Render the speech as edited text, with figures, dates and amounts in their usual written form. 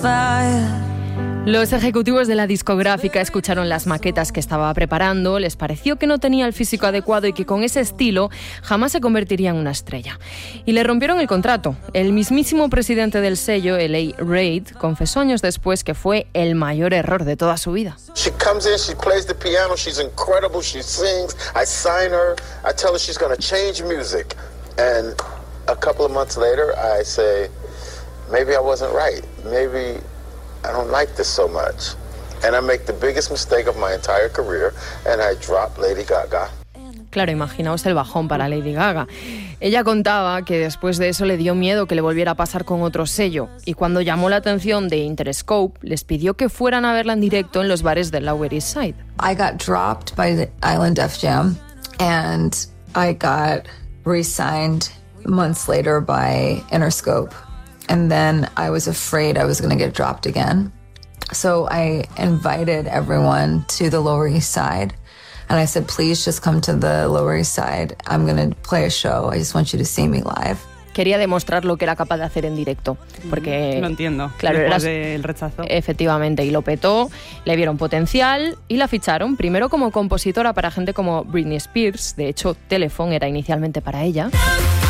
Los ejecutivos de la discográfica escucharon las maquetas que estaba preparando, les pareció que no tenía el físico adecuado y que con ese estilo jamás se convertiría en una estrella. Y le rompieron el contrato. El mismísimo presidente del sello, L.A. Reid, confesó años después que fue el mayor error de toda su vida. She comes in, she plays the piano, she's incredible, she sings, I sign her, I tell her she's going to change music. And a couple of months later, I say, maybe I wasn't right, maybe I don't like this so much. And I make the biggest mistake of my entire career and I drop Lady Gaga. Claro, imaginaos el bajón para Lady Gaga. Ella contaba que después de eso le dio miedo que le volviera a pasar con otro sello y cuando llamó la atención de Interscope, les pidió que fueran a verla en directo en los bares del Lower East Side. I got dropped by the Island Def Jam and I got re-signed months later by Interscope. And then I was afraid I was going to get dropped again. So I invited everyone to the Lower East Side. And I said, please just come to the Lower East Side. I'm going to play a show. I just want you to see me live. Quería demostrar lo que era capaz de hacer en directo. Porque, lo entiendo, claro, después del rechazo. Efectivamente, y lo petó, le vieron potencial y la ficharon, primero como compositora para gente como Britney Spears. De hecho, Telephone era inicialmente para ella.